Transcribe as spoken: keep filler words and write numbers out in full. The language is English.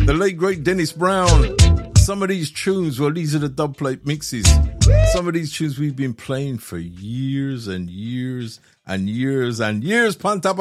The late great Dennis Brown. Some of these tunes, well, these are the dubplate mixes. Some of these tunes we've been playing for years and years and years and years. Panta